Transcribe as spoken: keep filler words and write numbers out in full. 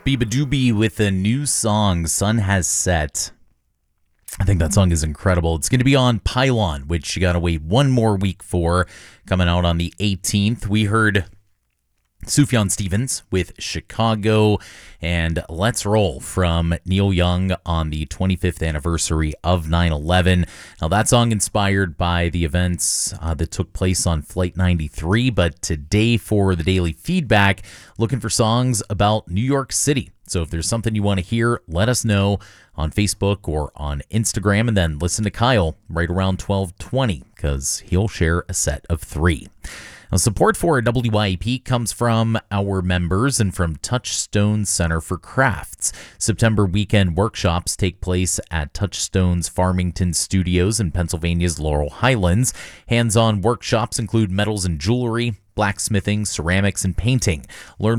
Biba Doobie with a new song, Sun Has Set. I think that song is incredible. It's going to be on Pylon, which you got to wait one more week for, coming out on the eighteenth. We heard Sufjan Stevens with Chicago, and Let's Roll from Neil Young on the twenty-fifth anniversary of nine eleven. Now, that song inspired by the events uh, that took place on Flight ninety-three, but today for the daily feedback, looking for songs about New York City. So if there's something you want to hear, let us know on Facebook or on Instagram, and then listen to Kyle right around twelve twenty because he'll share a set of three. Now, support for W Y A P comes from our members and from Touchstone Center for Crafts. September weekend workshops take place at Touchstone's Farmington Studios in Pennsylvania's Laurel Highlands. Hands-on workshops include metals and jewelry, blacksmithing, ceramics, and painting. Learn